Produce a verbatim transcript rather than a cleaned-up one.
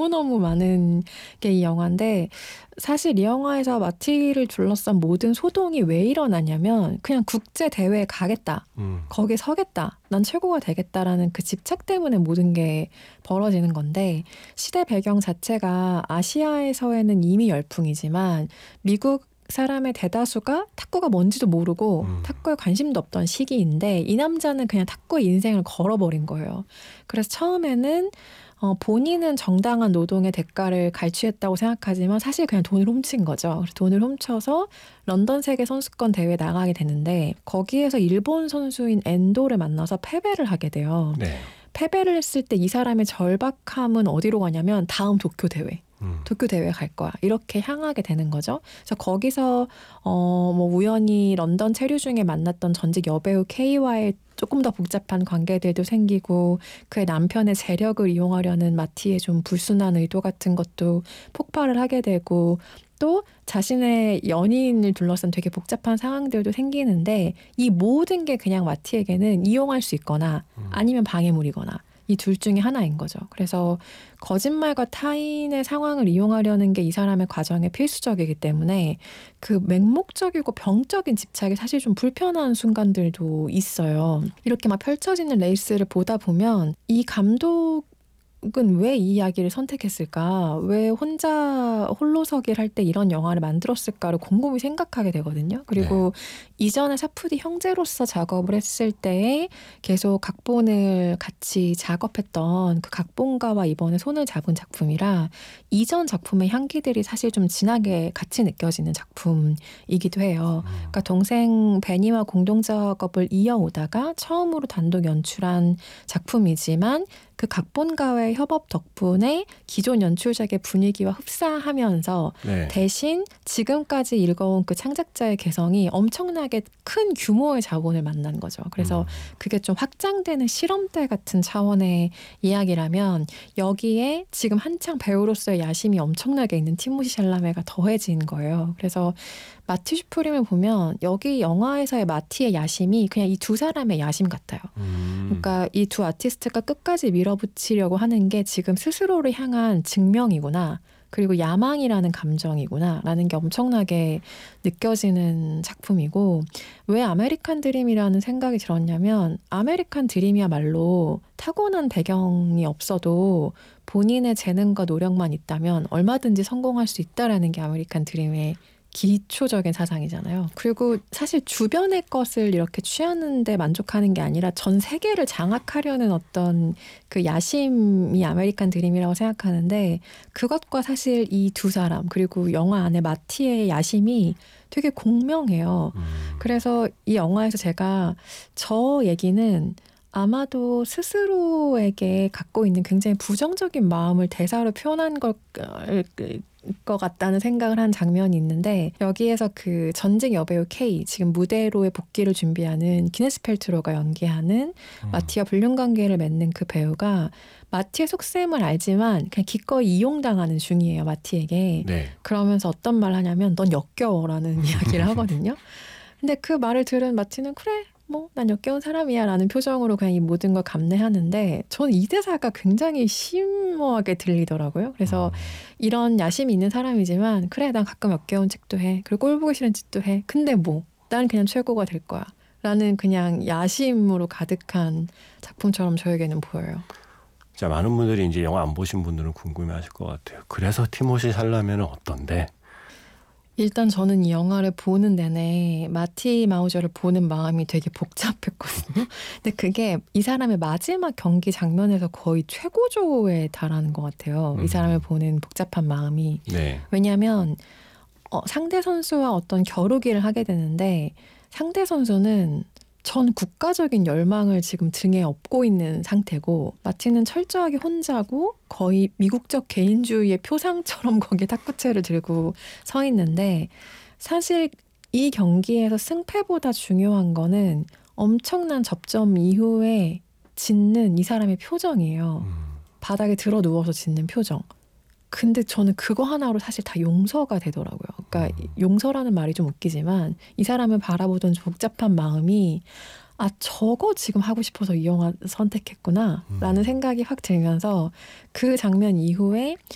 너무너무 많은 게 이 영화인데 사실 이 영화에서 마티를 둘러싼 모든 소동이 왜 일어나냐면 그냥 국제 대회에 가겠다. 음. 거기에 서겠다. 난 최고가 되겠다라는 그 집착 때문에 모든 게 벌어지는 건데 시대 배경 자체가 아시아에서에는 이미 열풍이지만 미국 사람의 대다수가 탁구가 뭔지도 모르고 음. 탁구에 관심도 없던 시기인데 이 남자는 그냥 탁구에 인생을 걸어버린 거예요. 그래서 처음에는 어, 본인은 정당한 노동의 대가를 갈취했다고 생각하지만 사실 그냥 돈을 훔친 거죠. 그래서 돈을 훔쳐서 런던 세계 선수권 대회에 나가게 되는데 거기에서 일본 선수인 엔도를 만나서 패배를 하게 돼요. 네. 패배를 했을 때 이 사람의 절박함은 어디로 가냐면 다음 도쿄 대회. 음. 도쿄 대회 갈 거야. 이렇게 향하게 되는 거죠. 그래서 거기서 어, 뭐 우연히 런던 체류 중에 만났던 전직 여배우 K와의 조금 더 복잡한 관계들도 생기고 그의 남편의 재력을 이용하려는 마티의 좀 불순한 의도 같은 것도 폭발을 하게 되고 또 자신의 연인을 둘러싼 되게 복잡한 상황들도 생기는데 이 모든 게 그냥 마티에게는 이용할 수 있거나 아니면 방해물이거나 이 둘 중에 하나인 거죠. 그래서 거짓말과 타인의 상황을 이용하려는 게 이 사람의 과정에 필수적이기 때문에 그 맹목적이고 병적인 집착이 사실 좀 불편한 순간들도 있어요. 이렇게 막 펼쳐지는 레이스를 보다 보면 이 감독 은 왜 이 이야기를 선택했을까? 왜 혼자 홀로서기를 할 때 이런 영화를 만들었을까를 곰곰이 생각하게 되거든요. 그리고 네. 이전에 사푸디 형제로서 작업을 했을 때 계속 각본을 같이 작업했던 그 각본가와 이번에 손을 잡은 작품이라 이전 작품의 향기들이 사실 좀 진하게 같이 느껴지는 작품이기도 해요. 그러니까 동생 베니와 공동 작업을 이어오다가 처음으로 단독 연출한 작품이지만 그 각본가와의 협업 덕분에 기존 연출작의 분위기와 흡사하면서 네. 대신 지금까지 읽어온 그 창작자의 개성이 엄청나게 큰 규모의 자본을 만난 거죠. 그래서 음. 그게 좀 확장되는 실험대 같은 차원의 이야기라면 여기에 지금 한창 배우로서의 야심이 엄청나게 있는 티모시 샬라메가 더해진 거예요. 그래서 마티 슈프림을 보면 여기 영화에서의 마티의 야심이 그냥 이 두 사람의 야심 같아요. 음. 그러니까 이 두 아티스트가 끝까지 밀어붙이려고 하는 게 지금 스스로를 향한 증명이구나. 그리고 야망이라는 감정이구나 라는 게 엄청나게 느껴지는 작품이고 왜 아메리칸 드림이라는 생각이 들었냐면 아메리칸 드림이야말로 타고난 배경이 없어도 본인의 재능과 노력만 있다면 얼마든지 성공할 수 있다라는 게 아메리칸 드림의 기초적인 사상이잖아요. 그리고 사실 주변의 것을 이렇게 취하는데 만족하는 게 아니라 전 세계를 장악하려는 어떤 그 야심이 아메리칸 드림이라고 생각하는데 그것과 사실 이 두 사람 그리고 영화 안에 마티의 야심이 되게 공명해요. 음. 그래서 이 영화에서 제가 저 얘기는 아마도 스스로에게 갖고 있는 굉장히 부정적인 마음을 대사로 표현한 걸 것 같다는 생각을 한 장면이 있는데 여기에서 그 전직 여배우 K 지금 무대로의 복귀를 준비하는 기네스 펠트로가 연기하는 음. 마티와 불륜관계를 맺는 그 배우가 마티의 속셈을 알지만 그냥 기꺼이 이용당하는 중이에요. 마티에게. 네. 그러면서 어떤 말 하냐면 넌 역겨워라는 이야기를 하거든요. 근데 그 말을 들은 마티는 그래 뭐 난 역겨운 사람이야 라는 표정으로 그냥 이 모든 걸 감내하는데 저는 이 대사가 굉장히 심오하게 들리더라고요. 그래서 음. 이런 야심이 있는 사람이지만 그래 난 가끔 역겨운 짓도 해. 그리고 꼴 보기 싫은 짓도 해. 근데 뭐 난 그냥 최고가 될 거야 라는 그냥 야심으로 가득한 작품처럼 저에게는 보여요. 자, 많은 분들이 이제 영화 안 보신 분들은 궁금해하실 것 같아요. 그래서 티모시 샬라메는 어떤데? 일단 저는 이 영화를 보는 내내 마티 마우저를 보는 마음이 되게 복잡했거든요. 근데 그게 이 사람의 마지막 경기 장면에서 거의 최고조에 달하는 것 같아요. 음. 이 사람을 보는 복잡한 마음이. 네. 왜냐하면 어, 상대 선수와 어떤 겨루기를 하게 되는데 상대 선수는 전 국가적인 열망을 지금 등에 업고 있는 상태고 마티는 철저하게 혼자고 거의 미국적 개인주의의 표상처럼 거기에 탁구채를 들고 서 있는데 사실 이 경기에서 승패보다 중요한 거는 엄청난 접점 이후에 짓는 이 사람의 표정이에요. 음. 바닥에 들어 누워서 짓는 표정. 근데 저는 그거 하나로 사실 다 용서가 되더라고요. 그러니까 음. 용서라는 말이 좀 웃기지만 이 사람을 바라보던 복잡한 마음이 아 저거 지금 하고 싶어서 이 영화 선택했구나 라는 음. 생각이 확 들면서 그 장면 이후에